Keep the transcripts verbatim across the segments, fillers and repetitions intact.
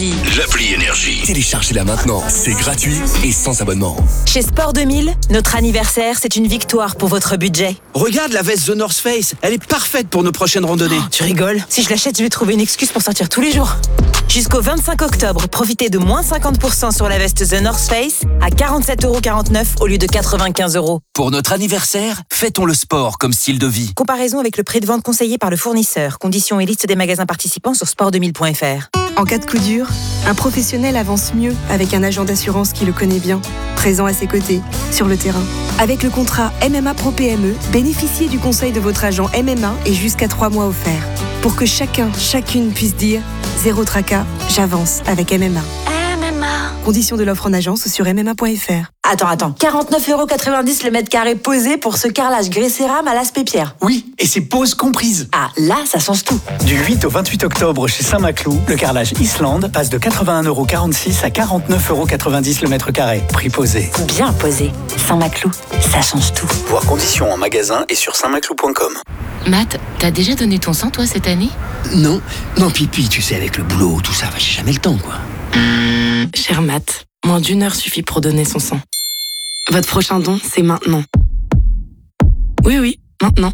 Énergie. L'appli Énergie. Téléchargez-la maintenant, c'est gratuit et sans abonnement. Chez Sport deux mille, notre anniversaire, c'est une victoire pour votre budget. Regarde la veste The North Face, elle est parfaite pour nos prochaines randonnées. Oh, tu rigoles? Si je l'achète, je vais trouver une excuse pour sortir tous les jours. Jusqu'au vingt-cinq octobre, profitez de moins cinquante pour cent sur la veste The North Face à quarante-sept euros quarante-neuf au lieu de quatre-vingt-quinze euros. Pour notre anniversaire, fêtons le sport comme style de vie. Comparaison avec le prix de vente conseillé par le fournisseur. Conditions et liste des magasins participants sur sport deux mille point f r. En cas de coup dur, un professionnel avance mieux avec un agent d'assurance qui le connaît bien, présent à ses côtés, sur le terrain. Avec le contrat M M A Pro P M E, bénéficiez du conseil de votre agent M M A et jusqu'à trois mois offerts. Pour que chacun, chacune puisse dire « Zéro tracas, j'avance avec M M A ». M M A. Conditions de l'offre en agence ou sur m m a point f r. Attends, attends. quarante-neuf euros quatre-vingt-dix le mètre carré posé pour ce carrelage grès cérame à l'aspect pierre. Oui, et c'est pose comprise. Ah, là, ça change tout. Du huit au vingt-huit octobre chez Saint-Maclou, le carrelage Islande passe de quatre-vingt-un euros quarante-six à quarante-neuf euros quatre-vingt-dix le mètre carré. Prix posé. Bien posé. Saint-Maclou, ça change tout. Voir conditions en magasin et sur saint maclou point com. Matt, t'as déjà donné ton sang, toi, cette année? Non, non, Pipi, tu sais, avec le boulot, tout ça, j'ai jamais le temps, quoi. Mmh, cher Matt, moins d'une heure suffit pour donner son sang. Votre prochain don, c'est maintenant. Oui, oui, maintenant.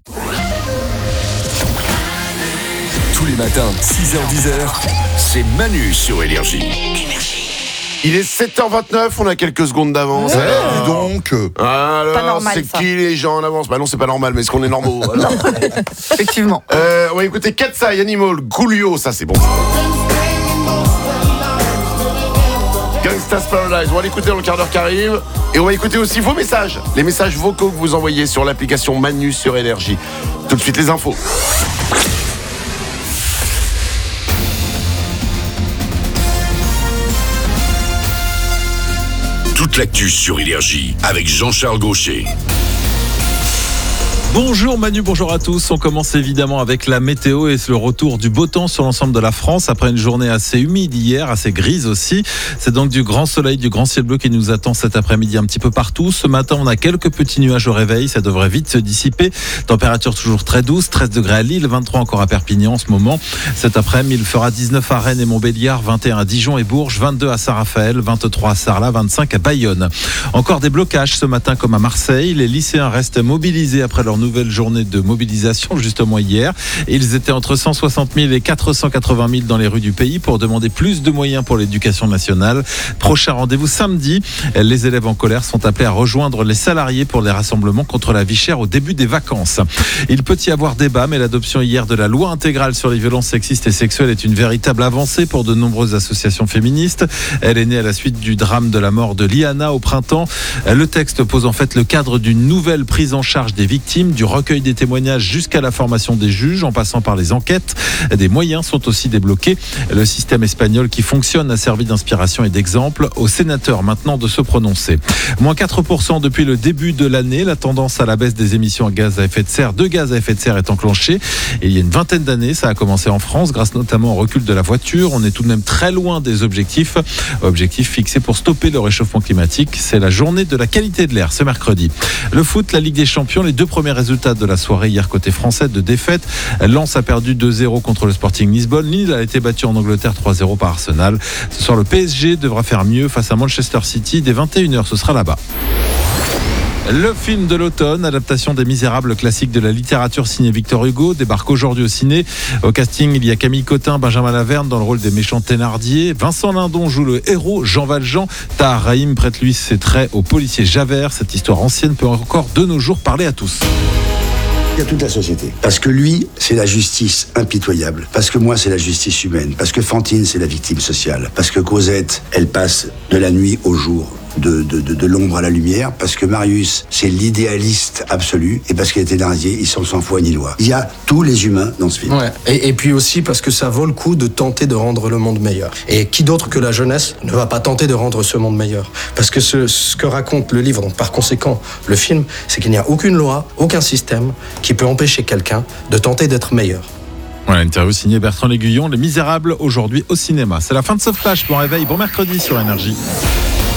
Tous les matins, six heures dix, C'est Manu sur Énergie. Il est sept heures vingt-neuf, on a quelques secondes d'avance. Ouais. Alors, dis donc. Alors, Pas normal, c'est ça. qui les gens en avance? Bah non, c'est pas normal, mais est-ce qu'on est normaux? Effectivement. euh, On va écouter Katsai, Animal, Coolio, ça c'est bon. Gangsta's Paradise, on va l'écouter dans le quart d'heure qui arrive. Et on va écouter aussi vos messages. Les messages vocaux que vous envoyez sur l'application Manu sur Énergie. Tout de suite les infos. Toute l'actu sur Énergie avec Jean-Charles Gaucher. Bonjour Manu, bonjour à tous. On commence évidemment avec la météo et le retour du beau temps sur l'ensemble de la France après une journée assez humide hier, assez grise aussi. C'est donc du grand soleil, du grand ciel bleu qui nous attend cet après-midi un petit peu partout. Ce matin, on a quelques petits nuages au réveil, ça devrait vite se dissiper. Température toujours très douce, treize degrés à Lille, vingt-trois encore à Perpignan en ce moment. Cet après-midi, il fera dix-neuf à Rennes et Montbéliard, vingt et un à Dijon et Bourges, vingt-deux à Saint-Raphaël, vingt-trois à Sarlat, vingt-cinq à Bayonne. Encore des blocages ce matin comme à Marseille. Les lycéens restent mobilisés après leur nouvelle journée de mobilisation justement hier. Ils étaient entre cent soixante mille et quatre cent quatre-vingt mille dans les rues du pays pour demander plus de moyens pour l'éducation nationale. Prochain rendez-vous samedi. Les élèves en colère sont appelés à rejoindre les salariés pour les rassemblements contre la vie chère au début des vacances. Il peut y avoir débat, mais l'adoption hier de la loi intégrale sur les violences sexistes et sexuelles est une véritable avancée pour de nombreuses associations féministes. Elle est née à la suite du drame de la mort de Liana au printemps. Le texte pose en fait le cadre d'une nouvelle prise en charge des victimes, du recueil des témoignages jusqu'à la formation des juges, en passant par les enquêtes. Des moyens sont aussi débloqués. Le système espagnol qui fonctionne a servi d'inspiration et d'exemple aux sénateurs maintenant de se prononcer. Moins quatre pour cent depuis le début de l'année. La tendance à la baisse des émissions à gaz à effet de serre, de gaz à effet de serre est enclenchée. Et il y a une vingtaine d'années, ça a commencé en France, grâce notamment au recul de la voiture. On est tout de même très loin des objectifs. Objectifs fixés pour stopper le réchauffement climatique. C'est la journée de la qualité de l'air ce mercredi. Le foot, la Ligue des Champions, les deux premiers résultats de la soirée hier côté français de défaite. Lens a perdu deux zéro contre le Sporting Lisbonne. Lille a été battu en Angleterre trois zéro par Arsenal. Ce soir, le P S G devra faire mieux face à Manchester City. Dès vingt et une heures, ce sera là-bas. Le film de l'automne, adaptation des Misérables, classique de la littérature signé Victor Hugo, débarque aujourd'hui au ciné. Au casting, il y a Camille Cotin, Benjamin Laverne dans le rôle des méchants Thénardier. Vincent Lindon joue le héros, Jean Valjean. Tahar Rahim prête lui ses traits au policier Javert. Cette histoire ancienne peut encore de nos jours parler à tous. Il y a toute la société. Parce que lui, c'est la justice impitoyable. Parce que moi, c'est la justice humaine. Parce que Fantine, c'est la victime sociale. Parce que Cosette, elle passe de la nuit au jour. De, de, de, de l'ombre à la lumière, parce que Marius, c'est l'idéaliste absolu, et parce qu'il était Thénardier, ils sont sans foi ni loi. Il y a tous les humains dans ce film. Ouais. Et, et puis aussi parce que ça vaut le coup de tenter de rendre le monde meilleur. Et qui d'autre que la jeunesse ne va pas tenter de rendre ce monde meilleur? Parce que ce, ce que raconte le livre, donc par conséquent le film, c'est qu'il n'y a aucune loi, aucun système qui peut empêcher quelqu'un de tenter d'être meilleur. Voilà, interview signée Bertrand L'Aiguillon, Les Misérables, aujourd'hui au cinéma. C'est la fin de ce flash. Bon réveil, bon mercredi sur Énergie.